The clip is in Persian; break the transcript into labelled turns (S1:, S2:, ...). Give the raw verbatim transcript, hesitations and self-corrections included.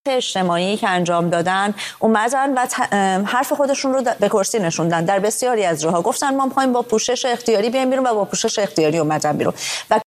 S1: اجتماعی که انجام دادن اومدن و حرف خودشون رو به کرسی نشوندن. در بسیاری از جاها گفتن ما می‌خوایم با پوشش اختیاری بیایم بیرون و با پوشش اختیاری اومدن بیرون و